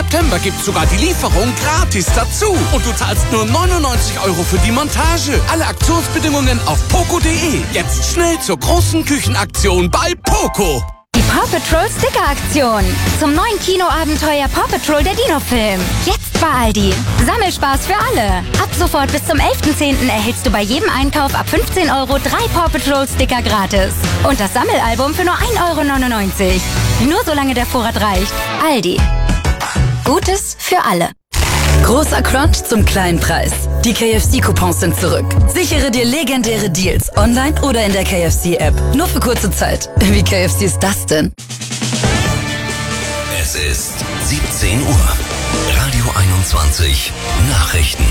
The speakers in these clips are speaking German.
September gibt's sogar die Lieferung gratis dazu. Und du zahlst nur 99 € für die Montage. Alle Aktionsbedingungen auf poco.de. Jetzt schnell zur großen Küchenaktion bei Poco. Die Paw Patrol Sticker-Aktion. Zum neuen Kinoabenteuer Paw Patrol der Dino-Film. Jetzt bei Aldi. Sammelspaß für alle. Ab sofort bis zum 11.10. erhältst du bei jedem Einkauf ab 15 € 3 Paw Patrol Sticker gratis. Und das Sammelalbum für nur 1,99 €. Nur solange der Vorrat reicht. Aldi. Gutes für alle. Großer Crunch zum kleinen Preis. Die KFC-Coupons sind zurück. Sichere dir legendäre Deals online oder in der KFC-App. Nur für kurze Zeit. Wie KFC ist das denn? Es ist 17 Uhr. Radio 21 Nachrichten.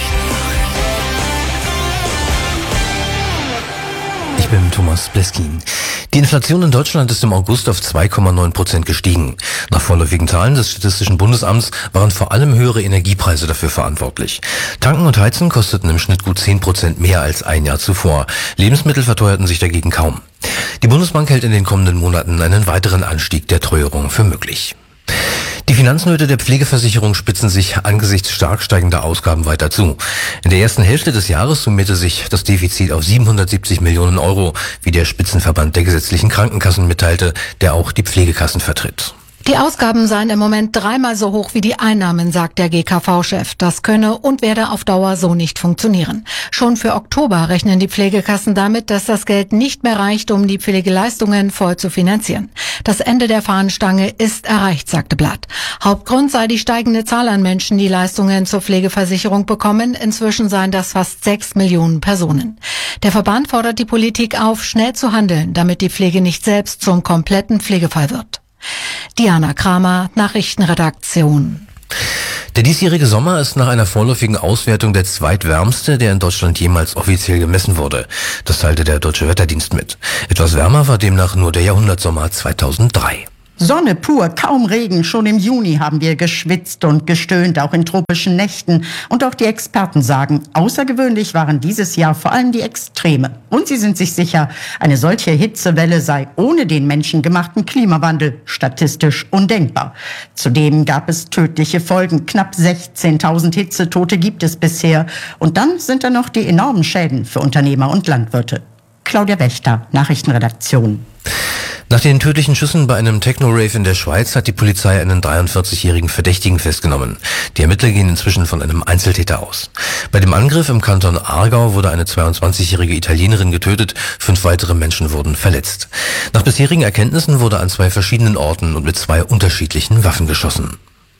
Ich bin Thomas Bleskin. Die Inflation in Deutschland ist im August auf 2,9% gestiegen. Nach vorläufigen Zahlen des Statistischen Bundesamts waren vor allem höhere Energiepreise dafür verantwortlich. Tanken und Heizen kosteten im Schnitt gut 10% mehr als ein Jahr zuvor. Lebensmittel verteuerten sich dagegen kaum. Die Bundesbank hält in den kommenden Monaten einen weiteren Anstieg der Teuerung für möglich. Die Finanznöte der Pflegeversicherung spitzen sich angesichts stark steigender Ausgaben weiter zu. In der ersten Hälfte des Jahres summierte sich das Defizit auf 770 Millionen €, wie der Spitzenverband der gesetzlichen Krankenkassen mitteilte, der auch die Pflegekassen vertritt. Die Ausgaben seien im Moment 3-mal so hoch wie die Einnahmen, sagt der GKV-Chef. Das könne und werde auf Dauer so nicht funktionieren. Schon für Oktober rechnen die Pflegekassen damit, dass das Geld nicht mehr reicht, um die Pflegeleistungen voll zu finanzieren. Das Ende der Fahnenstange ist erreicht, sagte Blatt. Hauptgrund sei die steigende Zahl an Menschen, die Leistungen zur Pflegeversicherung bekommen. Inzwischen seien das fast 6 Millionen Personen. Der Verband fordert die Politik auf, schnell zu handeln, damit die Pflege nicht selbst zum kompletten Pflegefall wird. Diana Kramer, Nachrichtenredaktion. Der diesjährige Sommer ist nach einer vorläufigen Auswertung der zweitwärmste, der in Deutschland jemals offiziell gemessen wurde. Das teilte der Deutsche Wetterdienst mit. Etwas wärmer war demnach nur der Jahrhundertsommer 2003. Sonne pur, kaum Regen. Schon im Juni haben wir geschwitzt und gestöhnt, auch in tropischen Nächten. Und auch die Experten sagen, außergewöhnlich waren dieses Jahr vor allem die Extreme. Und sie sind sich sicher, eine solche Hitzewelle sei ohne den menschengemachten Klimawandel statistisch undenkbar. Zudem gab es tödliche Folgen. Knapp 16.000 Hitzetote gibt es bisher. Und dann sind da noch die enormen Schäden für Unternehmer und Landwirte. Claudia Wächter, Nachrichtenredaktion. Nach den tödlichen Schüssen bei einem Techno-Rave in der Schweiz hat die Polizei einen 43-jährigen Verdächtigen festgenommen. Die Ermittler gehen inzwischen von einem Einzeltäter aus. Bei dem Angriff im Kanton Aargau wurde eine 22-jährige Italienerin getötet, 5 weitere Menschen wurden verletzt. Nach bisherigen Erkenntnissen wurde an 2 verschiedenen Orten und mit 2 unterschiedlichen Waffen geschossen.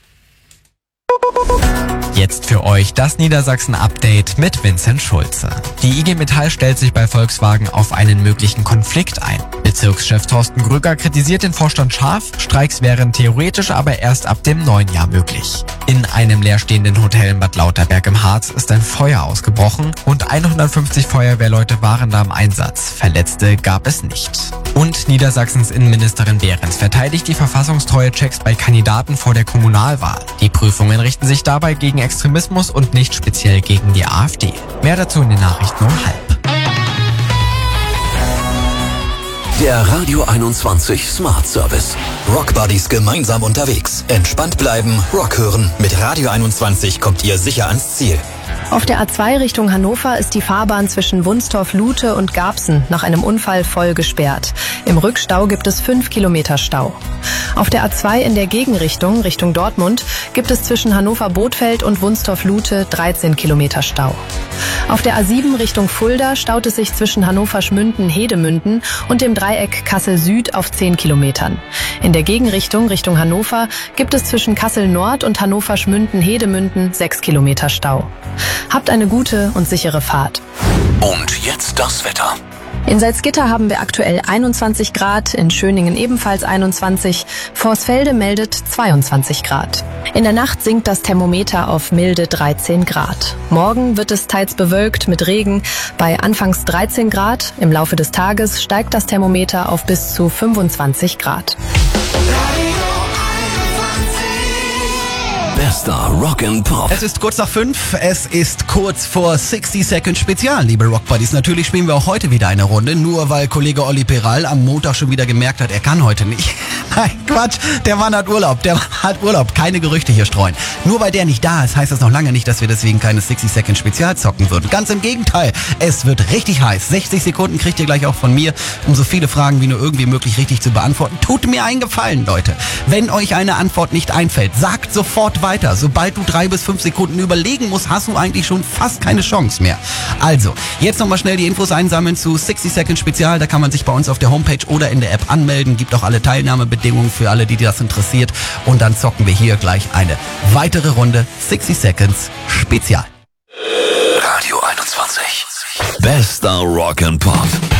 Jetzt für euch das Niedersachsen-Update mit Vincent Schulze. Die IG Metall stellt sich bei Volkswagen auf einen möglichen Konflikt ein. Bezirkschef Thorsten Gröger kritisiert den Vorstand scharf, Streiks wären theoretisch aber erst ab dem neuen Jahr möglich. In einem leerstehenden Hotel in Bad Lauterberg im Harz ist ein Feuer ausgebrochen und 150 Feuerwehrleute waren da im Einsatz. Verletzte gab es nicht. Und Niedersachsens Innenministerin Behrens verteidigt die Verfassungstreue-Checks bei Kandidaten vor der Kommunalwahl. Die Prüfungen richten sich dabei gegen Extremismus und nicht speziell gegen die AfD. Mehr dazu in den Nachrichten um 12:30. Der Radio 21 Smart Service. Rock Buddies gemeinsam unterwegs. Entspannt bleiben, Rock hören. Mit Radio 21 kommt ihr sicher ans Ziel. Auf der A2 Richtung Hannover ist die Fahrbahn zwischen Wunstorf-Lute und Garbsen nach einem Unfall voll gesperrt. Im Rückstau gibt es 5 Kilometer Stau. Auf der A2 in der Gegenrichtung, Richtung Dortmund, gibt es zwischen Hannover-Bothfeld und Wunstorf-Lute 13 Kilometer Stau. Auf der A7 Richtung Fulda staut es sich zwischen Hannover-Schmünden-Hedemünden und dem Dreieck Kassel-Süd auf 10 Kilometern. In der Gegenrichtung, Richtung Hannover, gibt es zwischen Kassel-Nord und Hannover-Schmünden-Hedemünden 6 Kilometer Stau. Habt eine gute und sichere Fahrt. Und jetzt das Wetter. In Salzgitter haben wir aktuell 21 Grad, in Schöningen ebenfalls 21, Vorsfelde meldet 22 Grad. In der Nacht sinkt das Thermometer auf milde 13 Grad. Morgen wird es teils bewölkt mit Regen bei anfangs 13 Grad. Im Laufe des Tages steigt das Thermometer auf bis zu 25 Grad. Bester Rock and Pop. Es ist kurz nach 5, es ist kurz vor 60 Second Spezial, liebe Rock Buddies. Natürlich spielen wir auch heute wieder eine Runde, nur weil Kollege Olli Peral am Montag schon wieder gemerkt hat, er kann heute nicht. Nein, Quatsch, der Mann hat Urlaub. Keine Gerüchte hier streuen. Nur weil der nicht da ist, heißt das noch lange nicht, dass wir deswegen keine 60-Second Spezial zocken würden. Ganz im Gegenteil, es wird richtig heiß. 60 Sekunden kriegt ihr gleich auch von mir, um so viele Fragen wie nur irgendwie möglich richtig zu beantworten. Tut mir einen Gefallen, Leute. Wenn euch eine Antwort nicht einfällt, sagt sofort weiter. Sobald du 3 bis 5 Sekunden überlegen musst, hast du eigentlich schon fast keine Chance mehr. Also, jetzt nochmal schnell die Infos einsammeln zu 60-Second Spezial. Da kann man sich bei uns auf der Homepage oder in der App anmelden. Gibt auch alle Teilnahmebedingungen für alle, die das interessiert. Und dann zocken wir hier gleich eine weitere Runde 60 Seconds Spezial. Radio 21. Bester Rock and Pop.